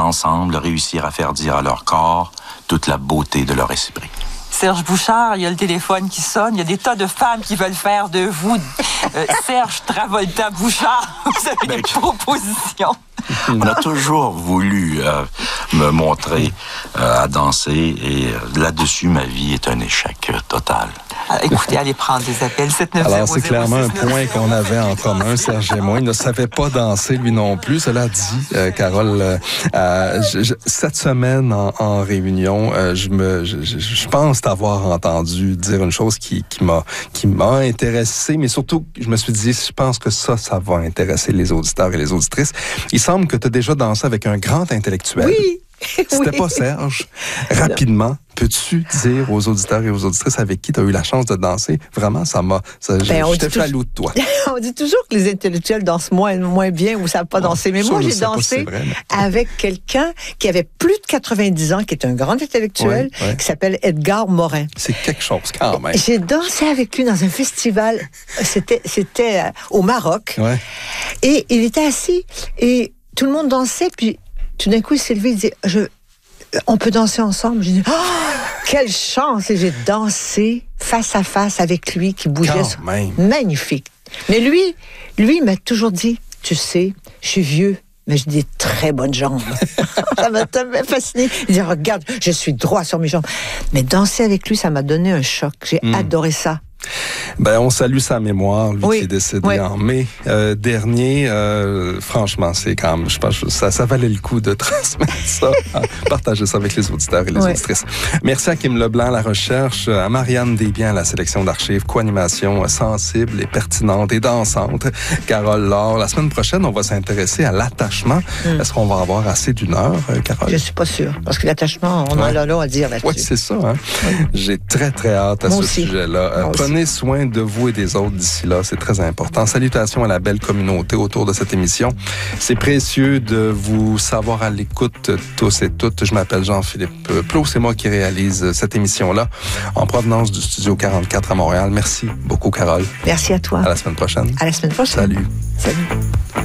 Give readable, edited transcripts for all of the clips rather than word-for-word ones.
ensemble, réussir à faire dire à leur corps toute la beauté de leur esprit. Serge Bouchard, il y a le téléphone qui sonne. Il y a des tas de femmes qui veulent faire de vous Serge Travolta Bouchard. Vous avez des propositions. On a toujours voulu me montrer à danser et là-dessus, ma vie est un échec total. Écoutez, allez prendre des appels. 790-00. Alors, c'est clairement un point qu'on avait en commun, Serge et moi. Il ne savait pas danser, lui non plus. Cela dit, Carole, cette semaine en réunion, je pense t'avoir entendu dire une chose qui m'a intéressé, mais surtout, je me suis dit, je pense que ça va intéresser les auditeurs et les auditrices. Il semble que tu as déjà dansé avec un grand intellectuel. Oui. C'était pas Serge. Rapidement, peux-tu dire aux auditeurs et aux auditrices avec qui tu as eu la chance de danser? Vraiment, j'étais jaloux de toi. On dit toujours que les intellectuels dansent moins bien ou ne savent pas danser. Mais moi, j'ai dansé avec quelqu'un qui avait plus de 90 ans, qui est un grand intellectuel, qui s'appelle Edgar Morin. C'est quelque chose quand même. J'ai dansé avec lui dans un festival. C'était au Maroc. Ouais. Et il était assis et tout le monde dansait, puis tout d'un coup, il s'est levé, il dit, on peut danser ensemble. J'ai dit, oh, quelle chance! Et j'ai dansé face à face avec lui qui bougeait. Magnifique. Mais lui, il m'a toujours dit, tu sais, je suis vieux, mais j'ai des très bonnes jambes. Ça m'a tellement fasciné. Il dit, regarde, je suis droit sur mes jambes. Mais danser avec lui, ça m'a donné un choc. J'ai adoré ça. On salue sa mémoire, lui qui est décédé en mai dernier. Franchement, c'est quand même, je pense que ça valait le coup de transmettre ça, partager ça avec les auditeurs et les auditrices. Merci à Kim Leblanc à la recherche, à Marianne Desbiens à la sélection d'archives, co-animation sensible et pertinente et dansante. Carole Laure, la semaine prochaine, on va s'intéresser à l'attachement. Est-ce qu'on va avoir assez d'une heure, Carole? Je suis pas sûre, parce que l'attachement, on a long à dire là-dessus. Oui, c'est ça. Hein? J'ai très, très hâte à sujet-là. Prenez soin de vous et des autres d'ici là, c'est très important. Salutations à la belle communauté autour de cette émission. C'est précieux de vous savoir à l'écoute tous et toutes. Je m'appelle Jean-Philippe Plot, c'est moi qui réalise cette émission-là en provenance du Studio 44 à Montréal. Merci beaucoup, Carole. Merci à toi. À la semaine prochaine. À la semaine prochaine. Salut. Salut.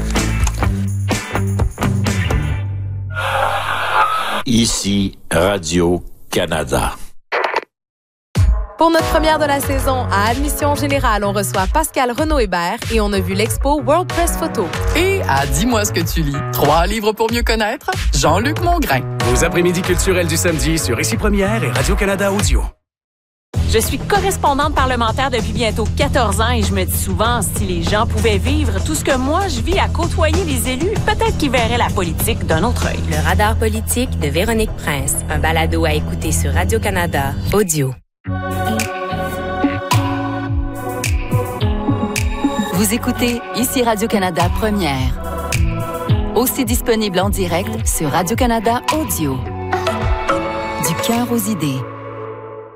Ici, Radio-Canada. Pour notre première de la saison, à Admission Générale, on reçoit Pascal Renaud-Hébert et on a vu l'expo World Press Photo. Et à Dis-moi ce que tu lis, 3 livres pour mieux connaître, Jean-Luc Mongrain. Vos après-midi culturels du samedi sur Ici Première et Radio-Canada Audio. Je suis correspondante parlementaire depuis bientôt 14 ans et je me dis souvent, si les gens pouvaient vivre tout ce que moi je vis à côtoyer les élus, peut-être qu'ils verraient la politique d'un autre œil. Le radar politique de Véronique Prince, un balado à écouter sur Radio-Canada Audio. Vous écoutez Ici Radio-Canada Première. Aussi disponible en direct sur Radio-Canada Audio. Du cœur aux idées.